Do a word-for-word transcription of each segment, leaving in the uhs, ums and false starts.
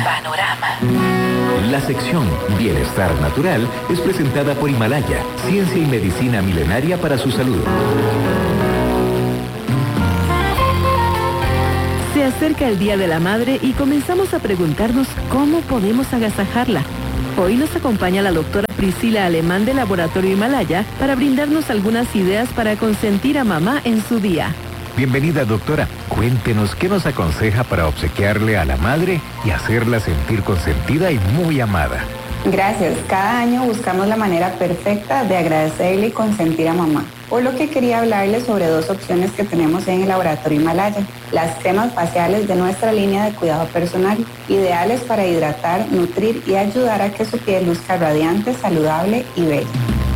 Panorama. La sección Bienestar Natural es presentada por Himalaya, ciencia y medicina milenaria para su salud. Se acerca el Día de la Madre y comenzamos a preguntarnos cómo podemos agasajarla. Hoy nos acompaña la doctora Priscila Alemán del Laboratorio Himalaya para brindarnos algunas ideas para consentir a mamá en su día. Bienvenida, doctora. Cuéntenos qué nos aconseja para obsequiarle a la madre y hacerla sentir consentida y muy amada. Gracias. Cada año buscamos la manera perfecta de agradecerle y consentir a mamá. Por lo que quería hablarles sobre dos opciones que tenemos en el Laboratorio Himalaya. Las cremas faciales de nuestra línea de cuidado personal, ideales para hidratar, nutrir y ayudar a que su piel luzca radiante, saludable y bella.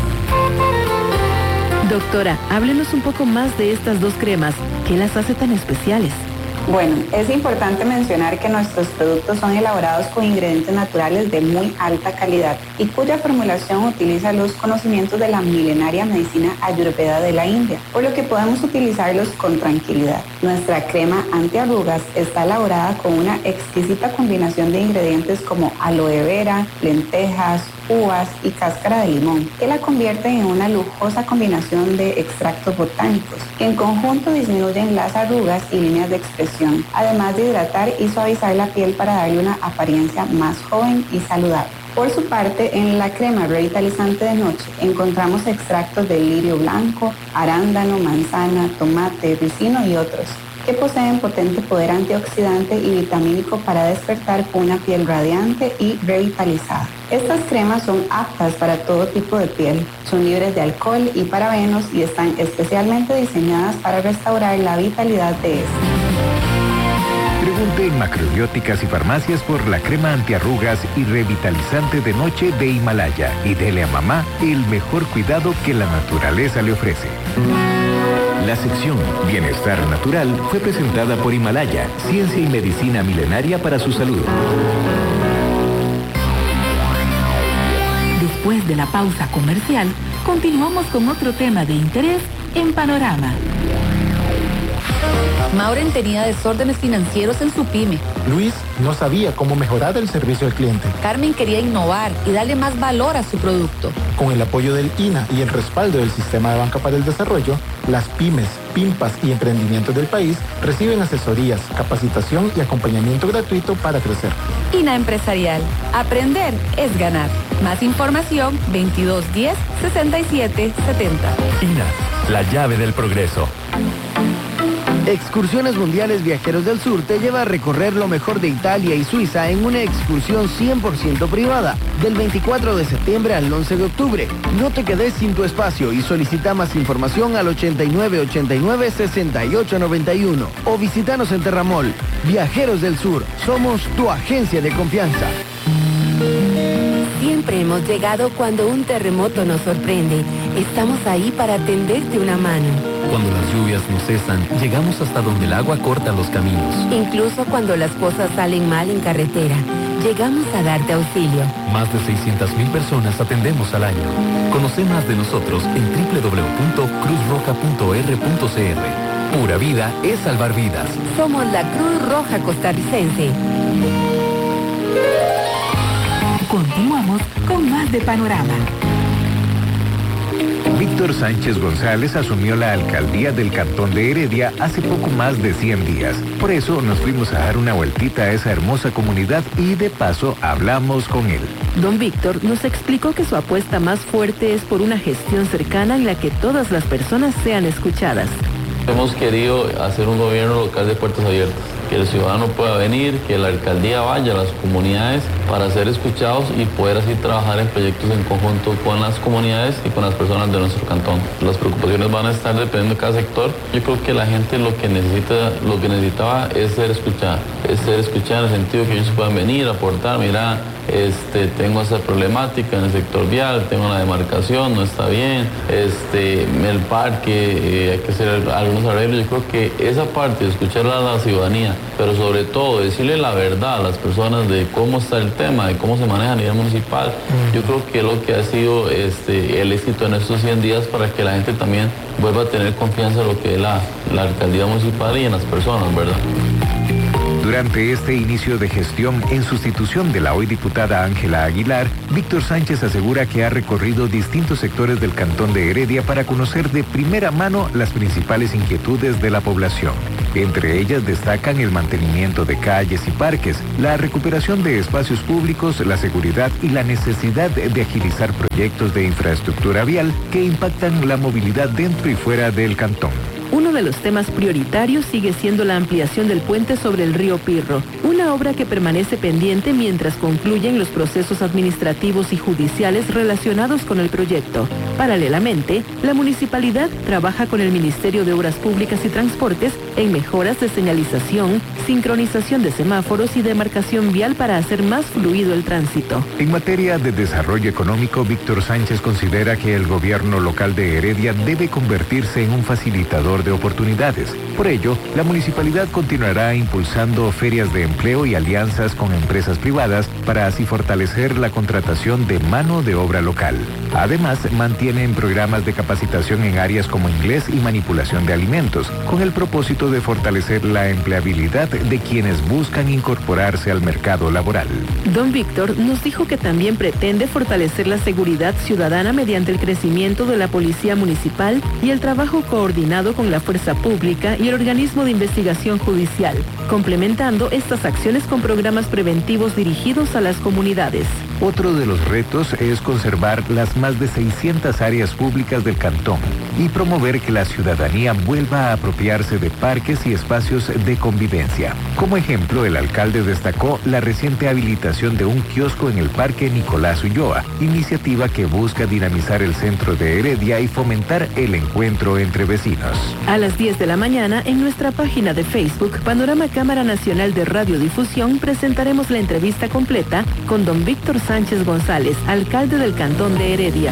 Doctora, háblenos un poco más de estas dos cremas. ¿Qué las hace tan especiales? Bueno, es importante mencionar que nuestros productos son elaborados con ingredientes naturales de muy alta calidad y cuya formulación utiliza los conocimientos de la milenaria medicina ayurveda de la India, por lo que podemos utilizarlos con tranquilidad. Nuestra crema antiarrugas está elaborada con una exquisita combinación de ingredientes como aloe vera, lentejas, uvas y cáscara de limón, que la convierten en una lujosa combinación de extractos botánicos, que en conjunto disminuyen las arrugas y líneas de expresión, además de hidratar y suavizar la piel para darle una apariencia más joven y saludable. Por su parte, en la crema revitalizante de noche encontramos extractos de lirio blanco, arándano, manzana, tomate, ricino y otros, que poseen potente poder antioxidante y vitamínico para despertar con una piel radiante y revitalizada. Estas cremas son aptas para todo tipo de piel, son libres de alcohol y parabenos y están especialmente diseñadas para restaurar la vitalidad de esta. Pregunte en Macrobióticas y Farmacias por la crema antiarrugas y revitalizante de noche de Himalaya y dele a mamá el mejor cuidado que la naturaleza le ofrece. La sección Bienestar Natural fue presentada por Himalaya, ciencia y medicina milenaria para su salud. Después de la pausa comercial, continuamos con otro tema de interés en Panorama. Maureen tenía desórdenes financieros en su pyme. Luis no sabía cómo mejorar el servicio al cliente. Carmen quería innovar y darle más valor a su producto. Con el apoyo del I N A y el respaldo del Sistema de Banca para el Desarrollo, las pymes, PIMPAS y emprendimientos del país reciben asesorías, capacitación y acompañamiento gratuito para crecer. I N A Empresarial. Aprender es ganar. Más información veintidós diez sesenta y siete setenta. I N A, la llave del progreso. Excursiones Mundiales Viajeros del Sur te lleva a recorrer lo mejor de Italia y Suiza en una excursión cien por ciento privada, del veinticuatro de septiembre al once de octubre. No te quedes sin tu espacio y solicita más información al ochenta y nueve ochenta y nueve sesenta y ocho noventa y uno o visítanos en Terramol. Viajeros del Sur, somos tu agencia de confianza. Siempre hemos llegado cuando un terremoto nos sorprende. Estamos ahí para tenderte una mano. Cuando las lluvias no cesan, llegamos hasta donde el agua corta los caminos. Incluso cuando las cosas salen mal en carretera, llegamos a darte auxilio. Más de seiscientas mil personas atendemos al año. Conoce más de nosotros en doble u doble u doble u punto cruz roja punto r punto c r. Pura vida es salvar vidas. Somos la Cruz Roja Costarricense. Continuamos con más de Panorama. Víctor Sánchez González asumió la alcaldía del Cantón de Heredia hace poco más de cien días. Por eso nos fuimos a dar una vueltita a esa hermosa comunidad y de paso hablamos con él. Don Víctor nos explicó que su apuesta más fuerte es por una gestión cercana en la que todas las personas sean escuchadas. Hemos querido hacer un gobierno local de puertas abiertas, que el ciudadano pueda venir, que la alcaldía vaya a las comunidades para ser escuchados y poder así trabajar en proyectos en conjunto con las comunidades y con las personas de nuestro cantón. Las preocupaciones van a estar dependiendo de cada sector. Yo creo que la gente lo que necesita, lo que necesitaba es ser escuchada, es ser escuchada en el sentido que ellos puedan venir, aportar, mira, este, tengo esa problemática en el sector vial, tengo la demarcación, no está bien, este, el parque, eh, hay que hacer algunos arreglos. Yo creo que esa parte de escuchar a la ciudadanía, pero sobre todo decirle la verdad a las personas de cómo está el tema, de cómo se maneja a nivel municipal, yo creo que es lo que ha sido este, el éxito en estos cien días para que la gente también vuelva a tener confianza en lo que es la, la alcaldía municipal y en las personas, ¿verdad? Durante este inicio de gestión en sustitución de la hoy diputada Ángela Aguilar, Víctor Sánchez asegura que ha recorrido distintos sectores del cantón de Heredia para conocer de primera mano las principales inquietudes de la población. Entre ellas destacan el mantenimiento de calles y parques, la recuperación de espacios públicos, la seguridad y la necesidad de agilizar proyectos de infraestructura vial que impactan la movilidad dentro y fuera del cantón. Uno de los temas prioritarios sigue siendo la ampliación del puente sobre el río Pirro, una obra que permanece pendiente mientras concluyen los procesos administrativos y judiciales relacionados con el proyecto. Paralelamente, la municipalidad trabaja con el Ministerio de Obras Públicas y Transportes en mejoras de señalización, sincronización de semáforos y demarcación vial para hacer más fluido el tránsito. En materia de desarrollo económico, Víctor Sánchez considera que el gobierno local de Heredia debe convertirse en un facilitador de oportunidades. Por ello, la municipalidad continuará impulsando ferias de empleo y alianzas con empresas privadas para así fortalecer la contratación de mano de obra local. Además, mantienen programas de capacitación en áreas como inglés y manipulación de alimentos, con el propósito de fortalecer la empleabilidad de quienes buscan incorporarse al mercado laboral. Don Víctor nos dijo que también pretende fortalecer la seguridad ciudadana mediante el crecimiento de la Policía Municipal y el trabajo coordinado con la Fuerza Pública y el Organismo de Investigación Judicial, complementando estas acciones con programas preventivos dirigidos a las comunidades. Otro de los retos es conservar las más de seiscientas áreas públicas del cantón y promover que la ciudadanía vuelva a apropiarse de parques y espacios de convivencia. Como ejemplo, el alcalde destacó la reciente habilitación de un kiosco en el Parque Nicolás Ulloa, iniciativa que busca dinamizar el centro de Heredia y fomentar el encuentro entre vecinos. A las diez de la mañana, en nuestra página de Facebook, Panorama Cámara Nacional de Radiodifusión, presentaremos la entrevista completa con don Víctor Sánchez González, alcalde del cantón de Heredia.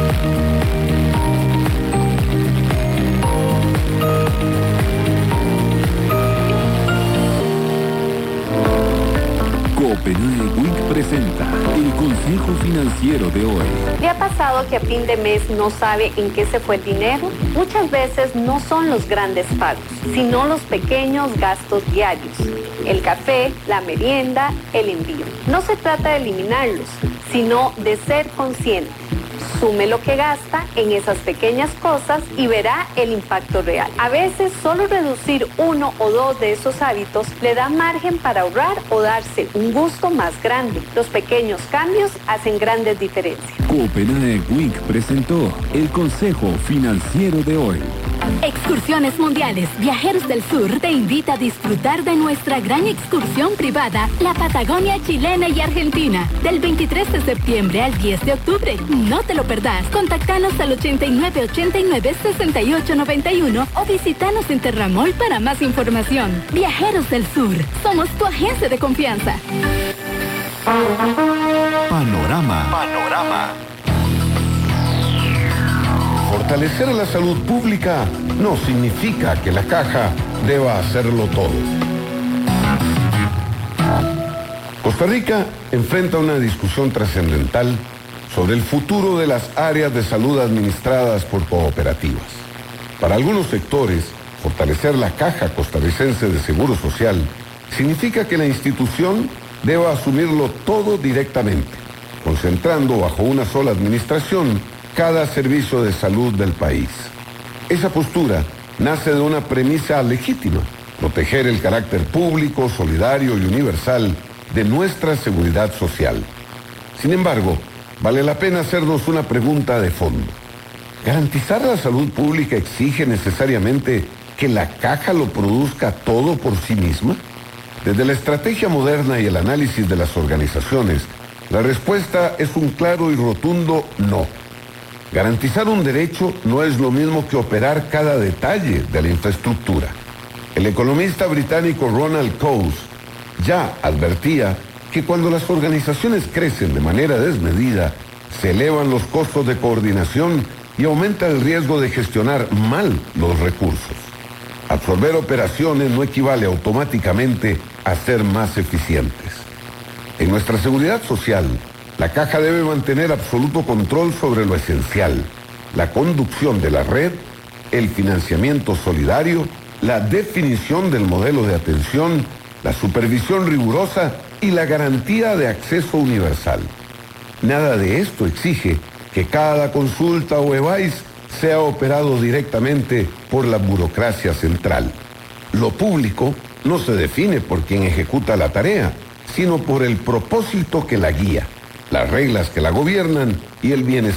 Copenhague Week presenta el consejo financiero de hoy. ¿Le ha pasado que a fin de mes no sabe en qué se fue el dinero? Muchas veces no son los grandes pagos, sino los pequeños gastos diarios. El café, la merienda, el envío. No se trata de eliminarlos, sino de ser consciente. Sume lo que gasta en esas pequeñas cosas y verá el impacto real. A veces solo reducir uno o dos de esos hábitos le da margen para ahorrar o darse un gusto más grande. Los pequeños cambios hacen grandes diferencias. Copenhague Week presentó el consejo financiero de hoy. Excursiones Mundiales Viajeros del Sur te invita a disfrutar de nuestra gran excursión privada, la Patagonia chilena y argentina, del veintitrés de septiembre al diez de octubre. No te lo perdás. Contactanos al ochenta y nueve ochenta y nueve sesenta y ocho noventa y uno o visitanos en Terramol para más información. Viajeros del Sur, somos tu agencia de confianza. Panorama. Panorama. Fortalecer la salud pública no significa que la caja deba hacerlo todo. Costa Rica enfrenta una discusión trascendental sobre el futuro de las áreas de salud administradas por cooperativas. Para algunos sectores, fortalecer la Caja Costarricense de Seguro Social significa que la institución deba asumirlo todo directamente, concentrando bajo una sola administración cada servicio de salud del país. Esa postura nace de una premisa legítima: proteger el carácter público, solidario y universal de nuestra seguridad social. Sin embargo, vale la pena hacernos una pregunta de fondo. ¿Garantizar la salud pública exige necesariamente que la caja lo produzca todo por sí misma? Desde la estrategia moderna y el análisis de las organizaciones, la respuesta es un claro y rotundo no. Garantizar un derecho no es lo mismo que operar cada detalle de la infraestructura. El economista británico Ronald Coase ya advertía que cuando las organizaciones crecen de manera desmedida, se elevan los costos de coordinación y aumenta el riesgo de gestionar mal los recursos. Absorber operaciones no equivale automáticamente a ser más eficientes. En nuestra seguridad social, la Caja debe mantener absoluto control sobre lo esencial: la conducción de la red, el financiamiento solidario, la definición del modelo de atención, la supervisión rigurosa y la garantía de acceso universal. Nada de esto exige que cada consulta o E V A I S sea operado directamente por la burocracia central. Lo público no se define por quien ejecuta la tarea, sino por el propósito que la guía, las reglas que la gobiernan y el bienestar